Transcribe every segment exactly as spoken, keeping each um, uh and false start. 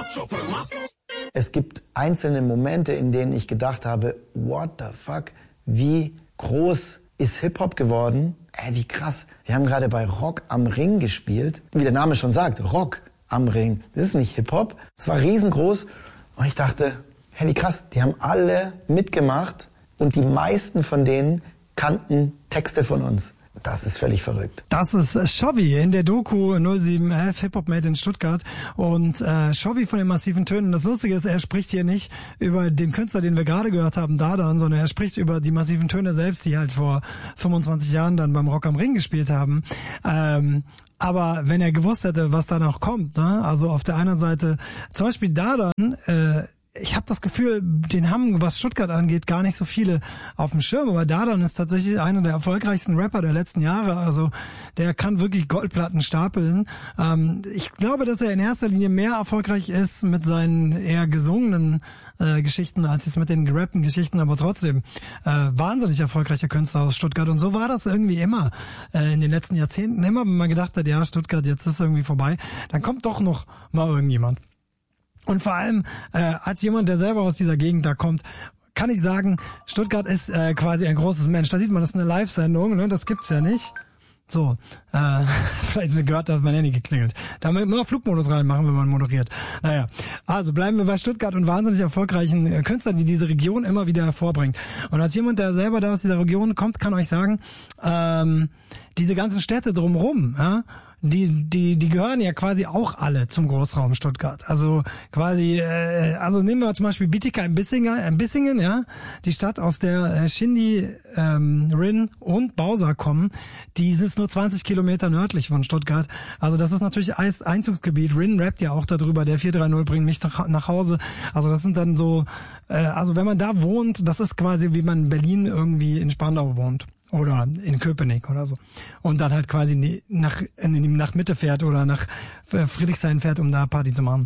Es gibt einzelne Momente, in denen ich gedacht habe, what the fuck, wie groß ist Hip-Hop geworden? Ey, wie krass. Wir haben gerade bei Rock am Ring gespielt. Wie der Name schon sagt, Rock am Ring. Das ist nicht Hip-Hop. Es war riesengroß. Und ich dachte, hey, wie krass. Die haben alle mitgemacht. Und die meisten von denen kannten Texte von uns. Das ist völlig verrückt. Das ist Chovy in der Doku null sieben elf Hip-Hop Made in Stuttgart. Und äh, Chovy von den massiven Tönen. Das Lustige ist, er spricht hier nicht über den Künstler, den wir gerade gehört haben, Dadan, sondern er spricht über die massiven Töne selbst, die halt vor fünfundzwanzig Jahren dann beim Rock am Ring gespielt haben. Ähm, aber wenn er gewusst hätte, was da noch kommt, ne? Also auf der einen Seite zum Beispiel Dadan, äh, ich habe das Gefühl, den haben, was Stuttgart angeht, gar nicht so viele auf dem Schirm. Aber Dadan ist tatsächlich einer der erfolgreichsten Rapper der letzten Jahre. Also der kann wirklich Goldplatten stapeln. Ähm, ich glaube, dass er in erster Linie mehr erfolgreich ist mit seinen eher gesungenen äh, Geschichten als jetzt mit den gerappten Geschichten. Aber trotzdem äh, wahnsinnig erfolgreicher Künstler aus Stuttgart. Und so war das irgendwie immer äh, in den letzten Jahrzehnten. Immer, wenn man gedacht hat, ja, Stuttgart, jetzt ist irgendwie vorbei, dann kommt doch noch mal irgendjemand. Und vor allem, äh, als jemand, der selber aus dieser Gegend da kommt, kann ich sagen, Stuttgart ist äh, quasi ein großes Mensch. Da sieht man, das ist eine Live-Sendung, ne? Das gibt's ja nicht. So, äh, vielleicht gehört, dass mein Handy geklingelt. Da müssen wir Flugmodus reinmachen, wenn man moderiert. Naja, also bleiben wir bei Stuttgart und wahnsinnig erfolgreichen äh, Künstlern, die diese Region immer wieder hervorbringt. Und als jemand, der selber da aus dieser Region kommt, kann euch sagen, ähm, diese ganzen Städte drumherum, ja, die die die gehören ja quasi auch alle zum Großraum Stuttgart. Also quasi, äh, also nehmen wir zum Beispiel Bietigheim-Bissingen, äh, Bissingen, ja, die Stadt, aus der äh, Shindy, ähm, Rin und Bowser kommen. Die ist nur zwanzig Kilometer nördlich von Stuttgart. Also das ist natürlich Einzugsgebiet. Rin rappt ja auch darüber, der vier drei null bringt mich nach Hause. Also das sind dann so, äh, also wenn man da wohnt, das ist quasi wie man in Berlin irgendwie in Spandau wohnt. Oder in Köpenick oder so. Und dann halt quasi nach, nach Mitte fährt oder nach Friedrichshain fährt, um da Party zu machen.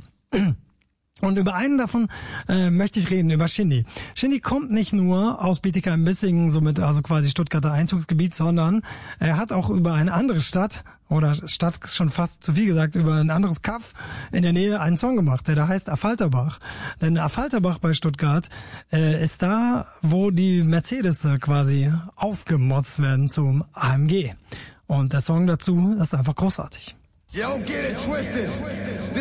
Und über einen davon äh, möchte ich reden, über Shindy. Shindy kommt nicht nur aus Bietigheim-Bissingen, somit also quasi Stuttgarter Einzugsgebiet, sondern er hat auch über eine andere Stadt, oder Stadt ist schon fast zu viel gesagt, über ein anderes Kaff in der Nähe einen Song gemacht, der da heißt Affalterbach. Denn Affalterbach bei Stuttgart äh, ist da, wo die Mercedes quasi aufgemotzt werden zum A M G. Und der Song dazu ist einfach großartig. Yo, get it twisted.